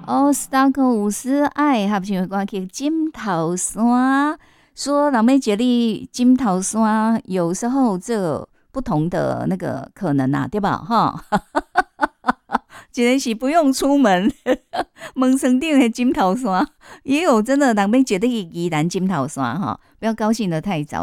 哦，斯达克伍斯爱合唱的歌曲《枕头山》，说人要接你枕头山，有时候这不同的那个可能啊，对吧？哈，一个是不用出门，门床顶的枕头山，也有真的人要接你宜兰枕头山哈，不要高兴的太早。